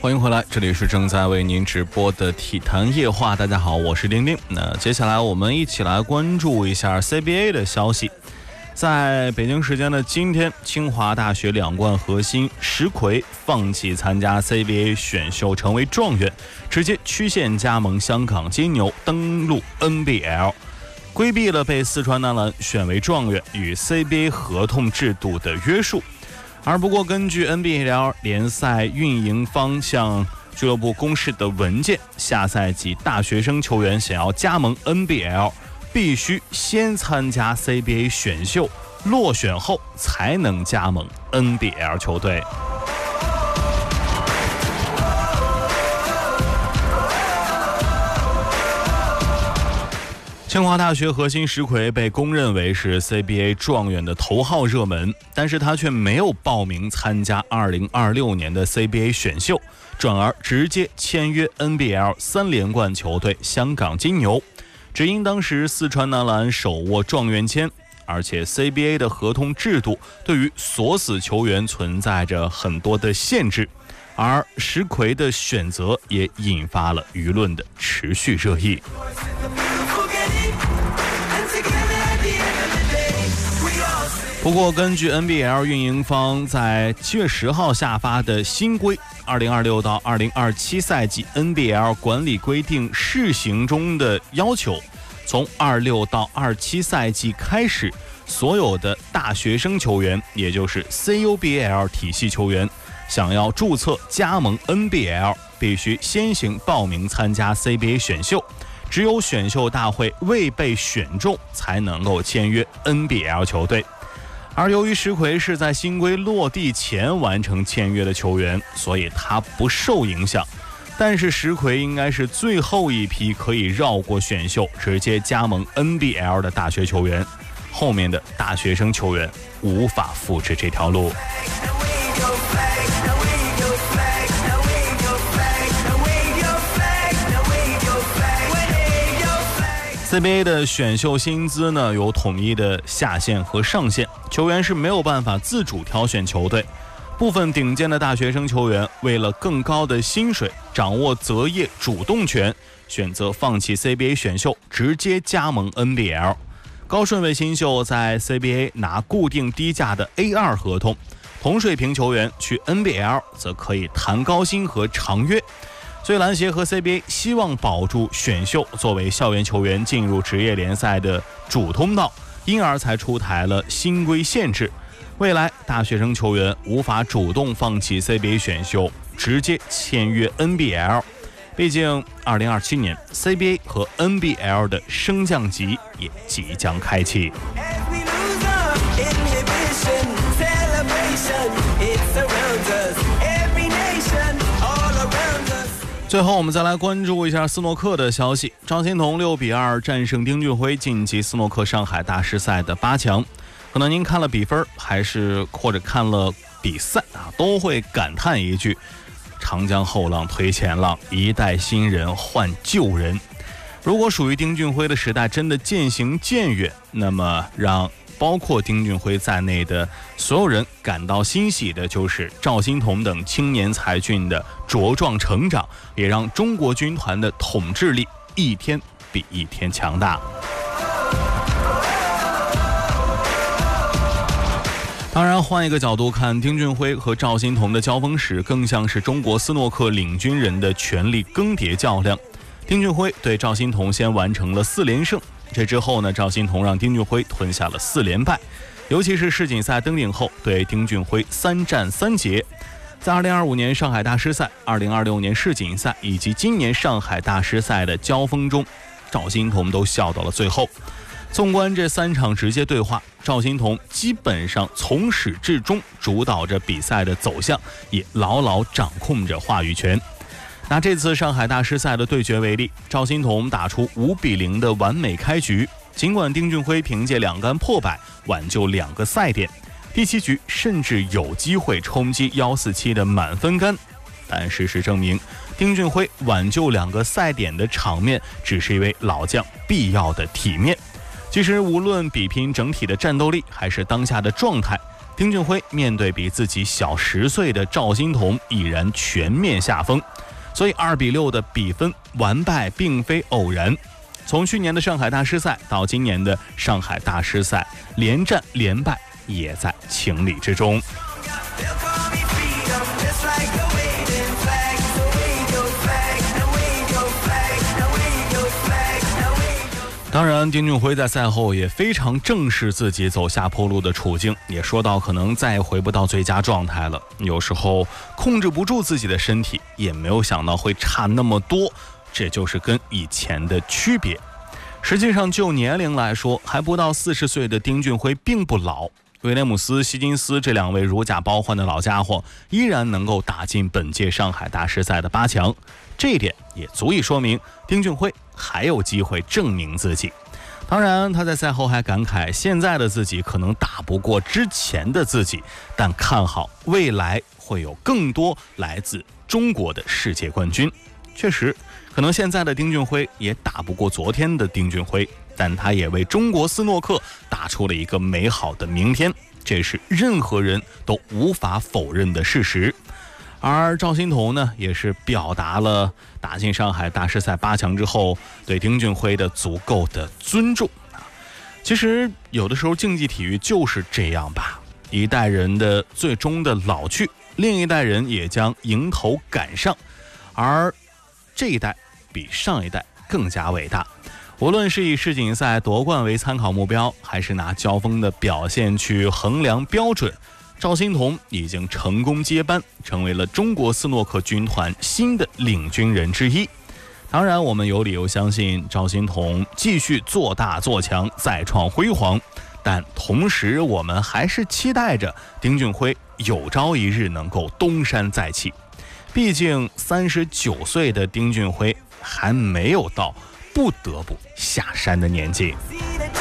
欢迎回来，这里是正在为您直播的体坛夜话。大家好，我是丁丁。那接下来我们一起来关注一下 CBA 的消息。在北京时间的今天，清华大学两冠核心石奎放弃参加 CBA 选秀，成为状元，直接曲线加盟香港金牛，登陆 NBL， 规避了被四川男篮选为状元与 CBA 合同制度的约束。而不过，根据 NBL 联赛运营方向俱乐部公示的文件，下赛季大学生球员想要加盟 NBL， 必须先参加 CBA 选秀，落选后才能加盟 NBL 球队。清华大学核心石奎被公认为是 CBA 状元的头号热门，但是他却没有报名参加2026年的 CBA 选秀，转而直接签约 NBL 3连冠球队香港金牛，只因当时四川男篮手握状元签，而且 CBA 的合同制度对于锁死球员存在着很多的限制，而石奎的选择也引发了舆论的持续热议。不过，根据 NBL 运营方在7月10号下发的新规2026到2027赛季 NBL 管理规定试行中的要求，从26到27赛季开始，所有的大学生球员，也就是 CUBL 体系球员，想要注册加盟 NBL， 必须先行报名参加 CBA 选秀，只有选秀大会未被选中，才能够签约 NBL 球队。而由于石奎是在新规落地前完成签约的球员，所以他不受影响。但是石奎应该是最后一批可以绕过选秀直接加盟 NBL 的大学球员，后面的大学生球员无法复制这条路。CBA 的选秀薪资呢有统一的下限和上限，球员是没有办法自主挑选球队。部分顶尖的大学生球员为了更高的薪水，掌握择业主动权，选择放弃 CBA 选秀，直接加盟 NBL。高顺位新秀在 CBA 拿固定低价的 A2 合同，同水平球员去 NBL 则可以谈高薪和长约。所以篮协和 CBA 希望保住选秀作为校园球员进入职业联赛的主通道，因而才出台了新规限制。未来大学生球员无法主动放弃 CBA 选秀，直接签约 NBL。毕竟2027年 CBA 和 NBL 的升降级也即将开启。最后我们再来关注一下斯诺克的消息。赵心童6-2战胜丁俊晖，晋级斯诺克上海大师赛的8强。可能您看了比分或者看了比赛都会感叹一句：长江后浪推前浪，一代新人换旧人。如果属于丁俊晖的时代真的渐行渐远，那么让包括丁俊晖在内的所有人感到欣喜的就是赵心童等青年才俊的茁壮成长，也让中国军团的统治力一天比一天强大。当然，换一个角度看，丁俊晖和赵心童的交锋史更像是中国斯诺克领军人的权力更迭较量。丁俊晖对赵心童先完成了4连胜，这之后呢，赵心童让丁俊晖吞下了4连败，尤其是世锦赛登顶后，对丁俊晖3战3捷。在2025年上海大师赛、2026年世锦赛以及今年上海大师赛的交锋中，赵心童都笑到了最后。纵观这3场直接对话，赵心童基本上从始至终主导着比赛的走向，也牢牢掌控着话语权。拿这次上海大师赛的对决为例，赵心童打出5-0的完美开局，尽管丁俊晖凭借2杆破百挽救2个赛点，第7局甚至有机会冲击147的满分杆，但事实证明，丁俊晖挽救2个赛点的场面只是一位老将必要的体面。其实无论比拼整体的战斗力还是当下的状态， 丁俊晖面对比自己小10岁的赵心童，已然全面下风。所以2-6的比分完败并非偶然。从去年的上海大师赛到今年的上海大师赛，连战连败也在情理之中。当然，丁俊晖在赛后也非常正视自己走下坡路的处境，也说到可能再也回不到最佳状态了，有时候控制不住自己的身体，也没有想到会差那么多，这就是跟以前的区别。实际上就年龄来说，还不到40岁的丁俊晖并不老，威廉姆斯、希金斯这2位如假包换的老家伙依然能够打进本届上海大师赛的8强，这一点也足以说明丁俊晖还有机会证明自己。当然，他在赛后还感慨，现在的自己可能打不过之前的自己，但看好未来会有更多来自中国的世界冠军。确实，可能现在的丁俊晖也打不过昨天的丁俊晖，但他也为中国斯诺克打出了一个美好的明天，这是任何人都无法否认的事实。而赵心童呢，也是表达了打进上海大师赛8强之后对丁俊晖的足够的尊重。其实有的时候竞技体育就是这样吧，一代人的最终的老去，另一代人也将迎头赶上，而这一代比上一代更加伟大。无论是以世锦赛夺冠为参考目标，还是拿交锋的表现去衡量标准，赵心童已经成功接班，成为了中国斯诺克军团新的领军人之一。当然，我们有理由相信赵心童继续做大做强，再创辉煌，但同时我们还是期待着丁俊晖有朝一日能够东山再起。毕竟39岁的丁俊晖还没有到不得不下山的年纪。